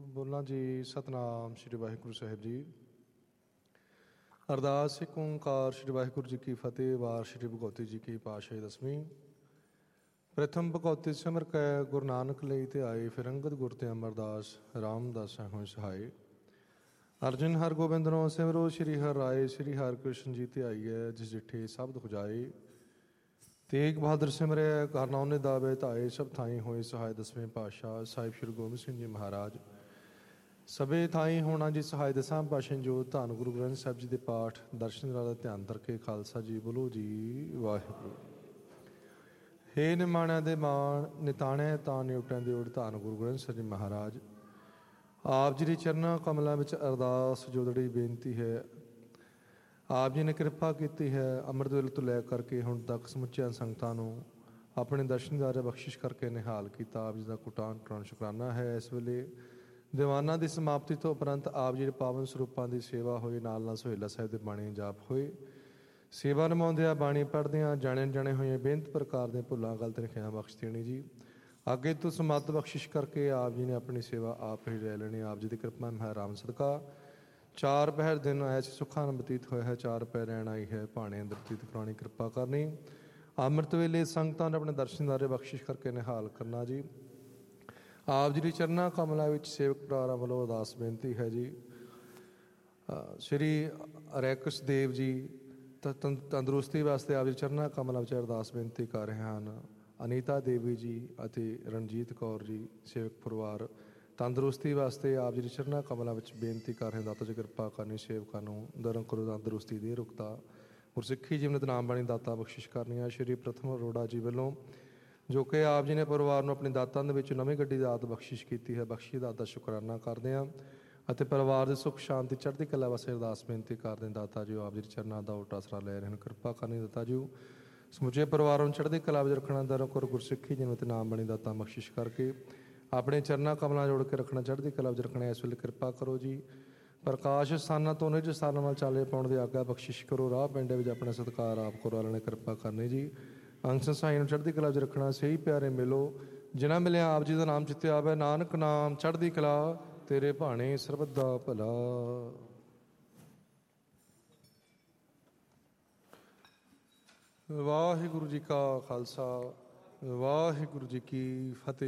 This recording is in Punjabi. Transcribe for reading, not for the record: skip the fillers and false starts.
ਬੋਲਾਂ ਜੀ। ਸਤਨਾਮ ਸ੍ਰੀ ਵਾਹਿਗੁਰੂ ਸਾਹਿਬ ਜੀ। ਅਰਦਾਸ ਇੱਕ ਓਂਕਾਰ ਸ੍ਰੀ ਵਾਹਿਗੁਰੂ ਜੀ ਕੀ ਫਤਿਹ। ਵਾਰ ਸ੍ਰੀ ਭਗਉਤੀ ਜੀ ਕੀ ਪਾਤਸ਼ਾਹੀ ਦਸਵੀਂ। ਪ੍ਰਥਮ ਭਗਉਤੀ ਸਿਮਰ ਕੈ ਗੁਰੂ ਨਾਨਕ ਲਈ ਤੇ ਆਏ, ਫਿਰ ਅੰਗਦ ਗੁਰ ਤੇ ਅਮਰਦਾਸ ਰਾਮਦਾਸ ਹੋਏ ਸਹਾਏ। ਅਰਜਨ ਹਰ ਗੋਬਿੰਦਨੋ ਸਿਮਰੋ, ਸ੍ਰੀ ਹਰਿ ਰਾਏ ਸ੍ਰੀ ਹਰਿ ਕ੍ਰਿਸ਼ਨ ਜੀ ਤੇ ਆਈਐ, ਜਿਸ ਜਿੱਠੇ ਸ਼ਬਦ ਹੁਜਾਏ। ਤੇਗ ਬਹਾਦਰ ਸਿਮਰਿਆ ਘਰ ਨਾਉਨੇ ਦਾਵੇ ਧਾਏ, ਸਭ ਥਾਈ ਹੋਏ ਸਹਾਏ। ਦਸਵੇਂ ਪਾਤਸ਼ਾਹ ਸਾਹਿਬ ਸ੍ਰੀ ਗੋਬਿੰਦ ਸਿੰਘ ਜੀ ਮਹਾਰਾਜ ਸਭੇ ਥਾਈ ਹੋਣਾ ਜੀ ਸਹਾਇ। ਦਸਾਂ ਪਾਤਸ਼ਾਹ ਜੋ ਧੰਨ ਗੁਰੂ ਗ੍ਰੰਥ ਸਾਹਿਬ ਜੀ ਦੇ ਪਾਠ ਦਰਸ਼ਨ ਦਾ ਧਿਆਨ ਕਰਕੇ ਖਾਲਸਾ ਜੀ ਬੋਲੋ ਜੀ ਵਾਹਿਗੁਰੂ। ਹੇ ਨਿਮਾਣਿਆਂ ਦੇ ਮਾਣ, ਨਿਤਾਣਿਆਂ ਤਾਂ ਨਿਉਟਿਆਂ ਦੇ ਉਡ, ਧੰਨ ਗੁਰੂ ਗ੍ਰੰਥ ਸਾਹਿਬ ਜੀ ਮਹਾਰਾਜ ਆਪ ਜੀ ਦੇ ਚਰਨਾਂ ਕਮਲਾਂ ਵਿੱਚ ਅਰਦਾਸ ਜੋਦੜੀ ਬੇਨਤੀ ਹੈ। ਆਪ ਜੀ ਨੇ ਕਿਰਪਾ ਕੀਤੀ ਹੈ ਅੰਮ੍ਰਿਤ ਵੇਲੇ ਤੋਂ ਲੈ ਕਰਕੇ ਹੁਣ ਤੱਕ ਸਮੁੱਚੀਆਂ ਸੰਗਤਾਂ ਨੂੰ ਆਪਣੇ ਦਰਸ਼ਨਦਾਰੇ ਬਖਸ਼ਿਸ਼ ਕਰਕੇ ਨਿਹਾਲ ਕੀਤਾ। ਆਪ ਜੀ ਦਾ ਕੋਟਾਨ ਕੋਟਾਨ ਸ਼ੁਕਰਾਨਾ ਹੈ। ਇਸ ਵੇਲੇ ਦੀਵਾਨਾਂ ਦੀ ਸਮਾਪਤੀ ਤੋਂ ਉਪਰੰਤ ਆਪ ਜੀ ਦੇ ਪਾਵਨ ਸਰੂਪਾਂ ਦੀ ਸੇਵਾ ਹੋਈ, ਨਾਲ ਨਾਲ ਸੁਹੇਲਾ ਸਾਹਿਬ ਦੇ ਬਾਣੀ ਜਾਪ ਹੋਏ। ਸੇਵਾ ਨਿਭਾਉਂਦਿਆਂ ਬਾਣੀ ਪੜ੍ਹਦਿਆਂ ਜਾਣੇ ਹੋਈਆਂ ਬੇਨਤ ਪ੍ਰਕਾਰ ਦੀਆਂ ਭੁੱਲਾਂ ਗਲਤ ਲਿਖਿਆ ਬਖਸ਼ ਦੇਣੀ ਜੀ। ਅੱਗੇ ਤੋਂ ਸਮੱਤ ਬਖਸ਼ਿਸ਼ ਕਰਕੇ ਆਪ ਜੀ ਨੇ ਆਪਣੀ ਸੇਵਾ ਆਪ ਹੀ ਲੈ ਲੈਣੀ। ਆਪ ਜੀ ਦੀ ਕਿਰਪਾ ਮਹਿ ਰਾਮ ਸਦਕਾ ਚਾਰ ਪਹਿਰ ਦਿਨ ਐਸੇ ਸੁੱਖਾਂ ਨਾਲ ਬਤੀਤ ਹੋਇਆ ਹੈ। ਚਾਰ ਪਹਿਰ ਰਹਿਣ ਆਈ ਹੈ ਭਾਣੇ ਅੰਦਰ ਬਤੀਤ ਕਰਾਉਣੀ ਕਿਰਪਾ ਕਰਨੀ। ਅੰਮ੍ਰਿਤ ਵੇਲੇ ਸੰਗਤਾਂ ਨੇ ਆਪਣੇ ਦਰਸ਼ਨਦਾਰੇ ਬਖਸ਼ਿਸ਼ ਕਰਕੇ ਨਿਹਾਲ ਕਰਨਾ ਜੀ। ਆਪ ਜੀ ਦੀ ਚਰਨਾਂ ਕਮਲਾਂ ਵਿੱਚ ਸੇਵਕ ਪਰਿਵਾਰਾਂ ਵੱਲੋਂ ਅਰਦਾਸ ਬੇਨਤੀ ਹੈ ਜੀ। ਸ਼੍ਰੀ ਰੈਕਸ ਦੇਵ ਜੀ ਤੰਦਰੁਸਤੀ ਵਾਸਤੇ ਆਪ ਜੀ ਚਰਨਾਂ ਕਮਲਾਂ ਵਿੱਚ ਅਰਦਾਸ ਬੇਨਤੀ ਕਰ ਰਹੇ ਹਨ। ਅਨੀਤਾ ਦੇਵੀ ਜੀ ਅਤੇ ਰਣਜੀਤ ਕੌਰ ਜੀ ਸੇਵਕ ਪਰਿਵਾਰ ਤੰਦਰੁਸਤੀ ਵਾਸਤੇ ਆਪ ਜੀ ਦੀ ਚਰਨਾਂ ਕਮਲਾਂ ਵਿੱਚ ਬੇਨਤੀ ਕਰ ਰਹੇ। ਦਾਤਾ ਜੀ ਕਿਰਪਾ ਕਰਨੀ, ਸੇਵਕਾਂ ਨੂੰ ਦਰਮ ਕਰੋ, ਤੰਦਰੁਸਤੀ ਦੇ ਰੁਕਤਾ ਗੁਰਸਿੱਖੀ ਜੀਵਨਤ ਨਾਮ ਬਾਣੀ ਦਾਤਾ ਬਖਸ਼ਿਸ਼ ਕਰਨੀਆਂ। ਸ਼੍ਰੀ ਪ੍ਰਥਮ ਅਰੋੜਾ ਜੀ ਵੱਲੋਂ ਜੋ ਕਿ ਆਪ ਜੀ ਨੇ ਪਰਿਵਾਰ ਨੂੰ ਆਪਣੀ ਦਾਤਾਂ ਦੇ ਵਿੱਚ ਨਵੀਂ ਗੱਡੀ ਦਾਤ ਬਖਸ਼ਿਸ਼ ਕੀਤੀ ਹੈ, ਬਖਸ਼ੀ ਦਾਤ ਦਾ ਸ਼ੁਕਰਾਨਾ ਕਰਦੇ ਹਾਂ ਅਤੇ ਪਰਿਵਾਰ ਦੇ ਸੁੱਖ ਸ਼ਾਂਤੀ ਚੜ੍ਹਦੀ ਕਲਾ ਵਾਸਤੇ ਅਰਦਾਸ ਬੇਨਤੀ ਕਰਦੇ ਹਾਂ। ਦਾਤਾ ਜੀ ਆਪ ਜੀ ਦੇ ਚਰਨਾਂ ਦਾ ਓਟ ਆਸਰਾ ਲੈ ਰਹੇ ਹਨ, ਕਿਰਪਾ ਕਰਨੀ ਦਾਤਾ ਜੀ। ਸਮੁੱਚੇ ਪਰਿਵਾਰਾਂ ਨੂੰ ਚੜ੍ਹਦੀ ਕਲਾ ਵਿੱਚ ਰੱਖਣਾ, ਦਰ ਕਰੋ ਗੁਰਸਿੱਖੀ ਜਿਵੇਂ ਤੇ ਨਾਮ ਬਣੀ ਦਾਤਾ ਬਖਸ਼ਿਸ਼ ਕਰਕੇ ਆਪਣੇ ਚਰਨਾਂ ਕਮਲਾਂ ਜੋੜ ਕੇ ਰੱਖਣਾ, ਚੜ੍ਹਦੀ ਕਲਾ ਵਿੱਚ ਰੱਖਣਾ। ਇਸ ਵੇਲੇ ਕਿਰਪਾ ਕਰੋ ਜੀ। ਪ੍ਰਕਾਸ਼ ਸਥਾਨਾਂ ਤੋਂ ਨਿਜ ਸਥਾਨਾਂ ਵੱਲ ਚਾਲੇ ਪਾਉਣ ਦੀ ਆਗਿਆ ਬਖਸ਼ਿਸ਼ ਕਰੋ। ਰਾਹ ਪਿੰਡੇ ਵਿੱਚ ਆਪਣਾ ਸਤਿਕਾਰ ਆਪ ਕਰਵਾ ਲੈਣੇ, ਕਿਰਪਾ ਕਰਨੀ ਜੀ। ਅੰਗ ਸੰਸਾਈ ਨੂੰ ਚੜ੍ਹਦੀ ਕਲਾ ਵਿੱਚ ਰੱਖਣਾ। ਸਹੀ ਪਿਆਰੇ ਮਿਲੋ ਜਿਨ੍ਹਾਂ ਮਿਲਿਆ ਆਪ ਜੀ ਦਾ ਨਾਮ ਚਿੱਤੇ ਆਵੇ। ਨਾਨਕ ਨਾਮ ਚੜ੍ਹਦੀ ਕਲਾ ਤੇਰੇ ਭਾਣੇ ਸਰਬਤ ਦਾ ਭਲਾ। ਵਾਹਿਗੁਰੂ ਜੀ ਕਾ ਖਾਲਸਾ, ਵਾਹਿਗੁਰੂ ਜੀ ਕੀ ਫਤਿਹ।